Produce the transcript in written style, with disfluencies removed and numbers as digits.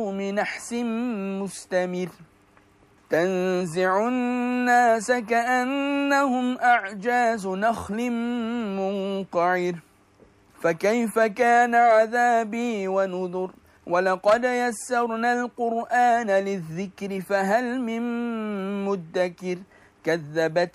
نحس مستمر تنزع الناس كأنهم أعجاز نخل منقعر فكيف كان عذابي ونذر ولقد يسرنا القرآن للذكر فهل من مدكر كذبت